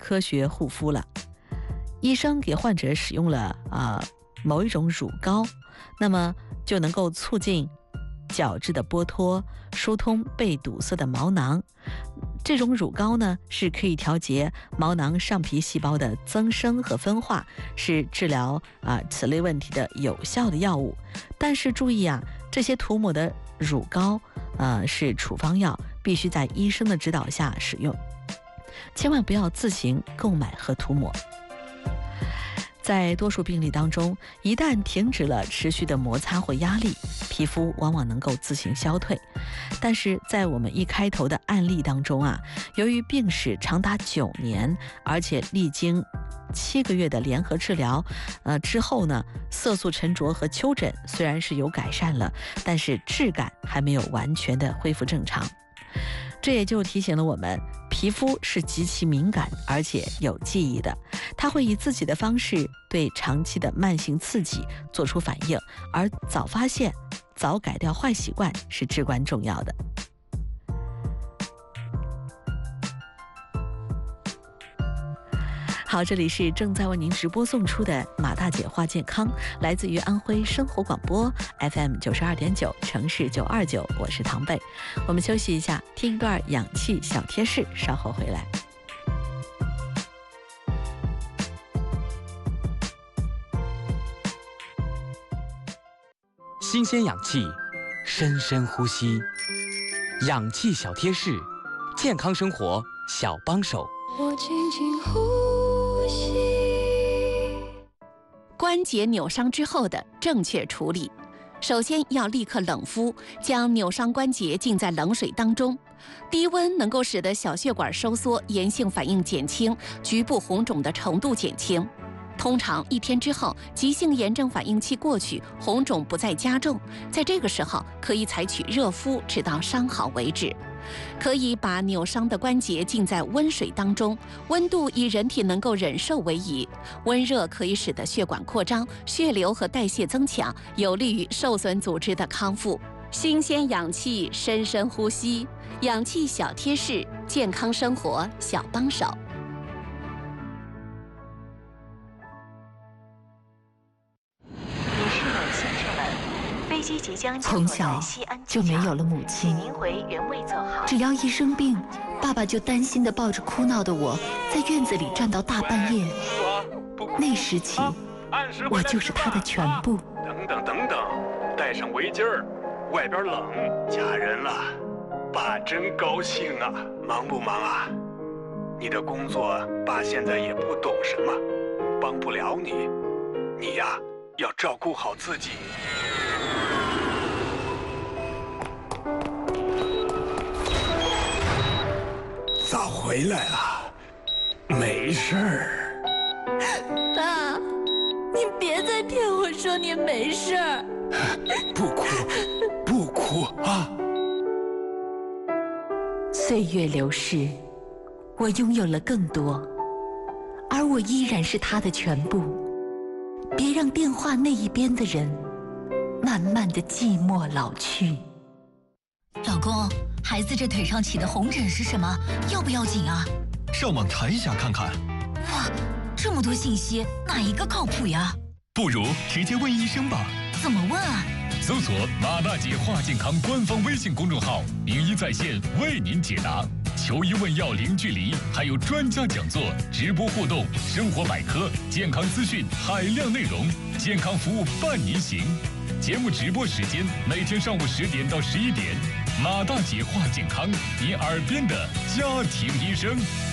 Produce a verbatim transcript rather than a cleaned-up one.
科学护肤了。医生给患者使用了啊、呃、某一种乳膏，那么就能够促进角质的剥脱，疏通被堵塞的毛囊。这种乳膏呢，是可以调节毛囊上皮细胞的增生和分化，是治疗啊、呃、此类问题的有效的药物。但是注意啊，这些涂抹的乳膏呃是处方药，必须在医生的指导下使用，千万不要自行购买和涂抹。在多数病例当中，一旦停止了持续的摩擦或压力，皮肤往往能够自行消退。但是在我们一开头的案例当中啊，由于病史长达九年，而且历经七个月的联合治疗，呃之后呢，色素沉着和丘疹虽然是有改善了，但是质感还没有完全的恢复正常。这也就提醒了我们，皮肤是极其敏感而且有记忆的，它会以自己的方式对长期的慢性刺激做出反应，而早发现、早改掉坏习惯是至关重要的。好，这里是正在为您直播送出的马大姐话健康，来自于安徽生活广播 F M 九十二点九，城市九二九，我是唐贝。我们休息一下，听一段氧气小贴士，稍后回来。 新鲜氧气，深深呼吸，氧气小贴士，健康生活小帮手。 我轻轻呼吸。 关节扭伤之后的正确处理，首先要立刻冷敷，将扭伤关节浸在冷水当中。低温能够使得小血管收缩，炎性反应减轻，局部红肿的程度减轻。通常一天之后，急性炎症反应期过去，红肿不再加重，在这个时候可以采取热敷，直到伤好为止。可以把扭伤的关节浸在温水当中，温度以人体能够忍受为宜。温热可以使得血管扩张，血流和代谢增强，有利于受损组织的康复。新鲜氧气，深深呼吸，氧气小贴士，健康生活小帮手。 从小就没有了母亲，只要一生病，爸爸就担心地抱着哭闹的我，在院子里站到大半夜。那时起，我就是他的全部。 等等等等，带上围巾儿，外边冷。嫁人了，爸真高兴啊！忙不忙啊？你的工作，爸现在也不懂什么，帮不了你。你呀，要照顾好自己。早回来了，没事儿。 爸，你别再骗我说你没事儿。 不哭，不哭啊！ 岁月流逝，我拥有了更多，而我依然是他的全部。别让电话那一边的人慢慢的寂寞老去。 老公，孩子这腿上起的红疹是什么？要不要紧啊？ 上网查一下看看。 哇，这么多信息，哪一个靠谱呀？ 不如直接问医生吧。 怎么问啊？ 搜索马大姐话健康官方微信公众号，名医在线为您解答，求医问药零距离，还有专家讲座、直播互动、生活百科、健康资讯海量内容，健康服务伴您行。节目直播时间每天上午十点到十一点，马大姐话健康，你耳边的家庭医生。